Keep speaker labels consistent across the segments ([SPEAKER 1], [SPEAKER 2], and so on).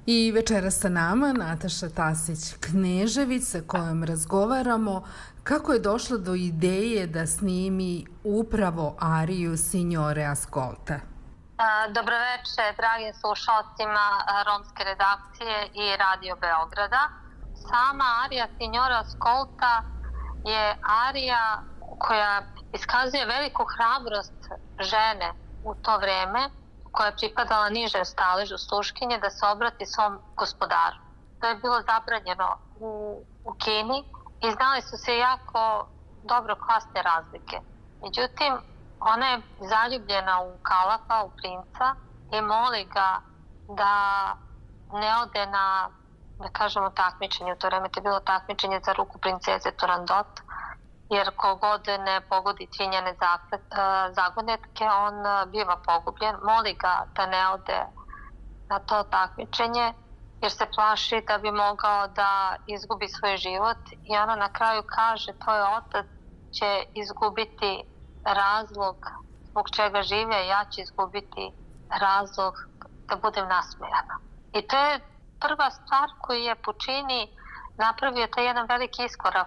[SPEAKER 1] I večeras sa nama Nataša Tasić-Knežević sa kojom razgovaramo kako je došla do ideje da snimi upravo ariju Signore Ascolta.
[SPEAKER 2] Dobro večer, dragim slušalcima romske redakcije i Radio Beograda. Sama arija Signore Ascolta je arija koja iskazuje veliku hrabrost žene u to vreme, koja je pripadala nižem staležu sluškinje, da se obrati svom gospodaru. To je bilo zabranjeno u Kini i znali su se jako dobro klasne razlike. Međutim, ona je zaljubljena u Kalafa, u princa, i moli ga da ne ode na, da kažemo, takmičenje. U to vreme je bilo takmičenje za ruku princeze Turandot, jer kogod ne pogodi tvinjane zagonetke, on biva pogubljen. Moli ga da ne ode na to takmičenje, jer se plaši da bi mogao da izgubi svoj život. I ona na kraju kaže, tvoj otac će izgubiti razlog zbog čega žive, ja ću izgubiti razlog da budem nasmejana. I to je prva stvar koju je Puccini napravio, taj jedan veliki iskorak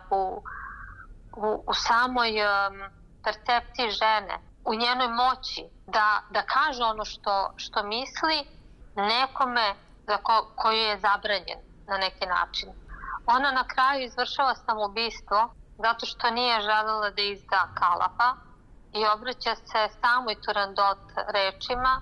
[SPEAKER 2] u samoj percepciji žene, u njenoj moći da kaže ono što misli nekome koji je zabranjen na neki način. Ona na kraju izvršava samoubistvo zato što nije želela da izda Kalafa i obraća se samoj Turandot rečima: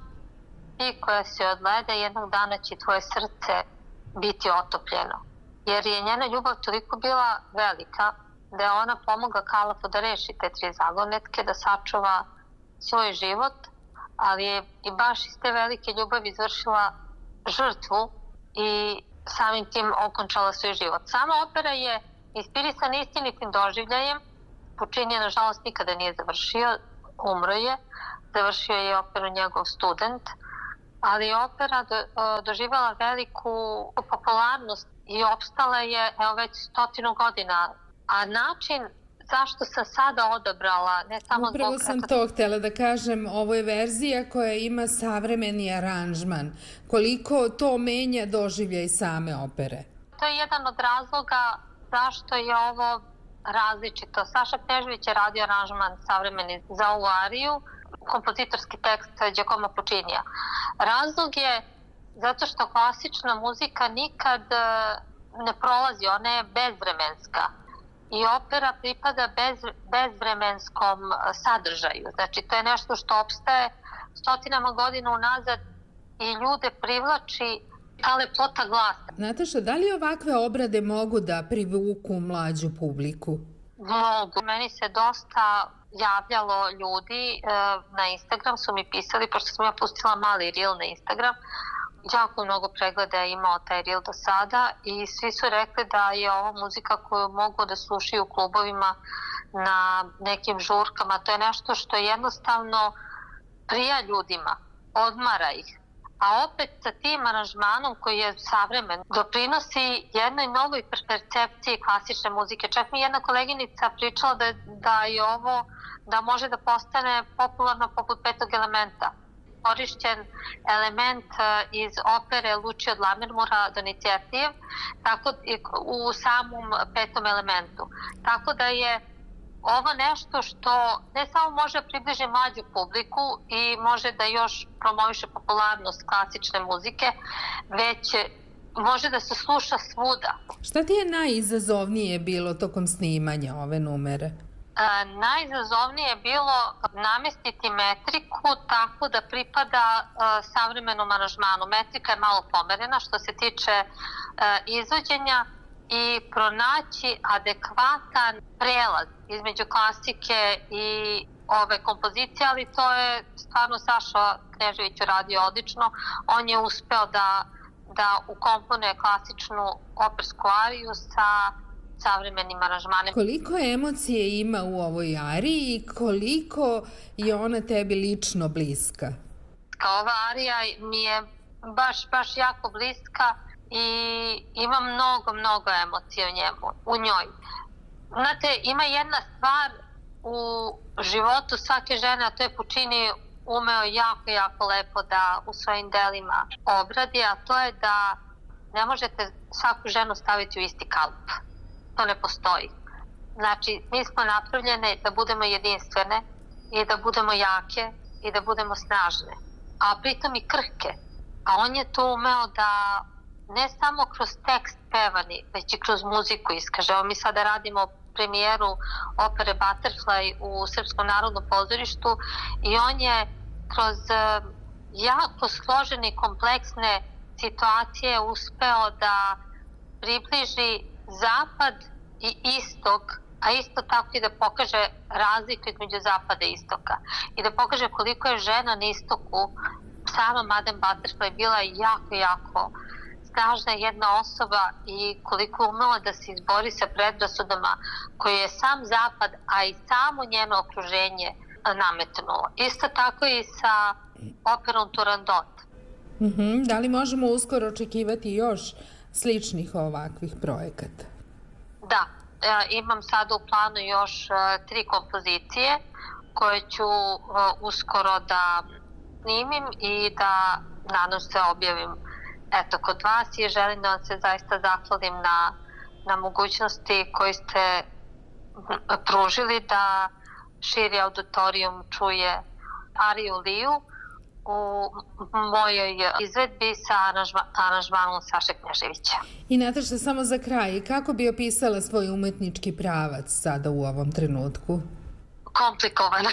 [SPEAKER 2] ti koja si od leda, jednog dana će tvoje srce biti otopljeno. Jer je njena ljubav toliko bila velika da je ona pomogla Kalafu da reši te 3 zagonetke, da sačuva svoj život, ali je i baš iz te velike ljubavi izvršila žrtvu i samim tim okončala svoj život. Sama opera je inspirisana istinitim doživljajem. Puccini je, nažalost, nikada nije završio, umro je. Završio je operu njegov student, ali je opera doživjela veliku popularnost i opstala je već 100 godina. A način zašto sam sada odabrala, ne samo zbog...
[SPEAKER 1] Upravo sam to htjela da kažem, ovo je verzija koja ima savremeni aranžman. Koliko to menja doživljaj same opere?
[SPEAKER 2] To je jedan od razloga zašto je ovo različito. Saša Knežević je radio aranžman savremeni za ovu ariju, kompozitorski tekst Giacomo Puccinija. Razlog je zato što klasična muzika nikad ne prolazi, ona je bezvremenska. I opera pripada bezvremenskom sadržaju. Znači, to je nešto što opstaje 100 godina unazad i ljude privlači ta lepota glasa.
[SPEAKER 1] Nataša, da li ovakve obrade mogu da privuku mlađu publiku?
[SPEAKER 2] Mogu. Meni se dosta javljalo ljudi, na Instagram su mi pisali, pošto sam ja pustila mali reel na Instagram, jako mnogo pregleda je imao taj reel do sada i svi su rekli da je ovo muzika koju mogu da slušaju u klubovima, na nekim žurkama. To je nešto što jednostavno prija ljudima, odmara ih. A opet sa tim aranžmanom koji je savremen doprinosi jednoj novoj percepciji klasične muzike. Čak mi jedna koleginica pričala da je ovo, da može da postane popularno poput 5. elementa. Korišćen element iz opere Lucio od Lammermoora Donizetti u samom 5. elementu. Tako da je ovo nešto što ne samo može približi mlađu publiku i može da još promoviše popularnost klasične muzike, već može da se sluša svuda.
[SPEAKER 1] Šta ti je najizazovnije bilo tokom snimanja ove numere?
[SPEAKER 2] Najizazovnije je bilo namestiti metriku tako da pripada savremenom aranžmanu. Metrika je malo pomerena što se tiče izvođenja i pronaći adekvatan prelaz između klasike i ove kompozicije, ali to je stvarno Saša Knežević uradio odlično. On je uspeo da ukomponuje klasičnu opersku ariju sa savremenim aranžmanem.
[SPEAKER 1] Koliko emocije ima u ovoj ariji i koliko je ona tebi lično bliska?
[SPEAKER 2] Ova arija mi je baš jako bliska i ima mnogo emocije u njoj. Znate, ima jedna stvar u životu svake žene, a to je Puccini umeo jako lepo da u svojim delima obradi, a to je da ne možete svaku ženu staviti u isti kalup. To ne postoji. Znači, mi smo napravljene da budemo jedinstvene i da budemo jake i da budemo snažne, a pritom i krhke. A on je to umeo da ne samo kroz tekst pevani, već i kroz muziku iskaže. Evo, mi sada radimo premijeru opere Butterfly u Srpskom narodnom pozorištu i on je kroz jako složene i kompleksne situacije uspeo da približi zapad i istok, a isto tako i da pokaže razliku između zapada i istoka. I da pokaže koliko je žena na istoku, sama Madame Butterfly, bila jako snažna jedna osoba i koliko je umela da se izbori sa predrasudama koje je sam zapad, a i samo njeno okruženje nametnulo. Isto tako i sa operom Turandot.
[SPEAKER 1] Da li možemo uskoro očekivati još sličnih ovakvih projekata?
[SPEAKER 2] Da, imam sada u planu još 3 kompozicije koje ću uskoro da snimim i da nadam se objavim kod vas i želim da vam se zaista zahvalim na mogućnosti koji ste pružili da širi auditorijum čuje Ariju Liju u mojoj izvedbi sa aranžmanom Saše Kneževića.
[SPEAKER 1] I Nataša, samo za kraj, kako bi opisala svoj umetnički pravac sada u ovom trenutku?
[SPEAKER 2] Komplikovan.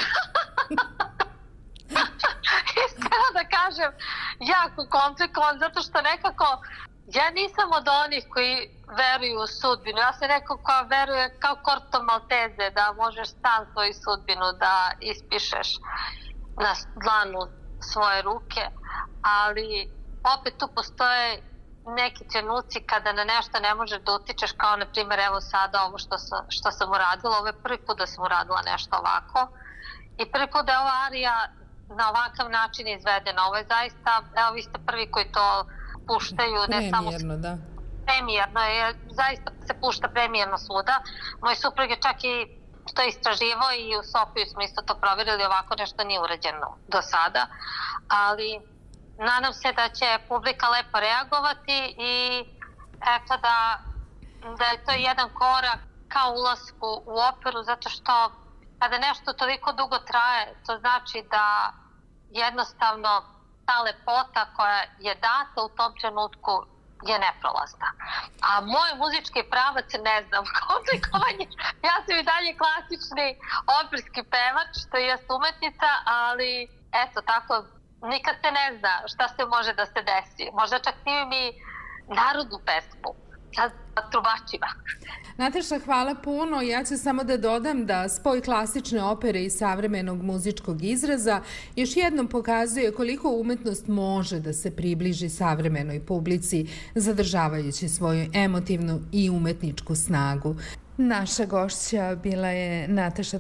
[SPEAKER 2] Iskreno da kažem, jako komplikovan, zato što nekako ja nisam od onih koji veruju u sudbinu. Ja sam neko koja veruje kao Corto Maltese, da možeš sam svoju sudbinu da ispišeš na dlanu svoje ruke, ali opet tu postoje neki trenuci kada na nešto ne možeš da utičeš, kao na primjer evo sada ovo što sam uradila. Ovo je prvi put da sam uradila nešto ovako i prvi put da je ova arija na ovakav način izvedena. Ovo je zaista, evo vi ste prvi koji to puštaju, ne samo
[SPEAKER 1] da.
[SPEAKER 2] Premijerno je, zaista se pušta premijerno svuda. Moj suprug je čak i to istraživao i u Sofiju smo isto to provjerili, ovako nešto nije urađeno do sada, ali nadam se da će publika lepo reagovati i eto da je to jedan korak ka ulasku u operu, zato što kada nešto toliko dugo traje, to znači da jednostavno ta lepota koja je data u tom trenutku je neprolazna. A moj muzički pravac, ne znam, komplikovan je. Ja sam i dalje klasični operski pevač, to je umetnica, ali eto tako, nikad se ne zna šta se može da se desi. Možda čak snimim i narodnu pesmu sa trubačima.
[SPEAKER 1] Nataša, hvala puno. Ja ću samo da dodam da spoj klasične opere i savremenog muzičkog izraza još jednom pokazuje koliko umetnost može da se približi savremenoj publici, zadržavajući svoju emotivnu i umetničku snagu. Naša gošća bila je Nataša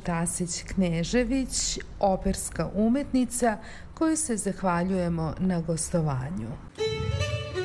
[SPEAKER 1] Tasić-Knežević, operska umetnica, koju se zahvaljujemo na gostovanju.